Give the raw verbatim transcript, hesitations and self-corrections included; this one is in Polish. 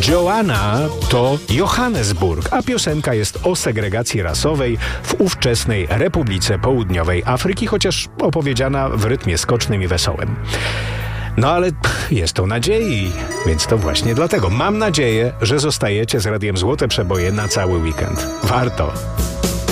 Joanna to Johannesburg, a piosenka jest o segregacji rasowej w ówczesnej Republice Południowej Afryki, chociaż opowiedziana w rytmie skocznym i wesołym. No ale jest to nadziei, więc to właśnie dlatego. Mam nadzieję, że zostajecie z Radiem Złote Przeboje na cały weekend. Warto.